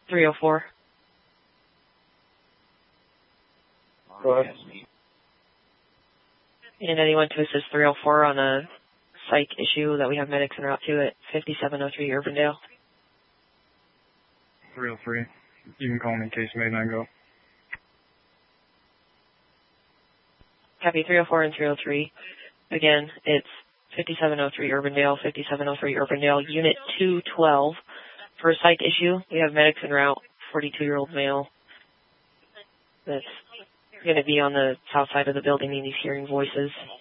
304. Go ahead. And anyone to assist 304 on a psych issue that we have medics en route to at 5703 Urbandale. 303. You can call me in case may not go. Copy 304 and 303. Again, it's 5703 Urbandale, 5703 Urbandale, Unit 212. For a psych issue, we have medics en route, 42-year-old male. That's going to be on the south side of the building, and he's hearing voices.